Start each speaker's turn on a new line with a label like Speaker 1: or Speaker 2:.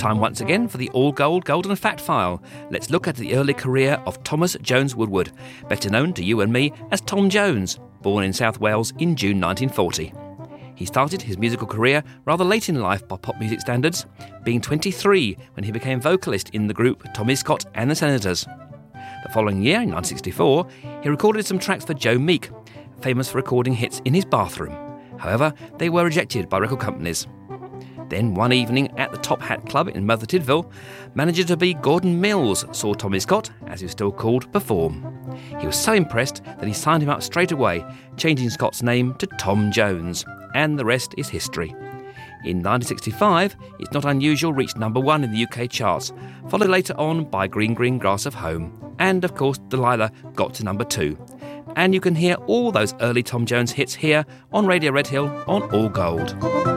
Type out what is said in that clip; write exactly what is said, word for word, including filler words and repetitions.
Speaker 1: Time once again for the All Gold Golden Fact File. Let's look at the early career of Thomas Jones Woodward, better known to you and me as Tom Jones, born in South Wales in June nineteen forty. He started his musical career rather late in life by pop music standards, being twenty-three when he became vocalist in the group Tommy Scott and the Senators. The following year, in nineteen sixty-four, he recorded some tracks for Joe Meek, famous for recording hits in his bathroom. However, they were rejected by record companies. Then, one evening at the Top Hat Club in Merthyr Tydfil, manager-to-be Gordon Mills saw Tommy Scott, as he was still called, perform. He was so impressed that he signed him up straight away, changing Scott's name to Tom Jones, and the rest is history. In nineteen sixty-five, It's Not Unusual reached number one in the U K charts, followed later on by Green Green Grass of Home, and of course Delilah got to number two. And you can hear all those early Tom Jones hits here on Radio Red Hill on All Gold.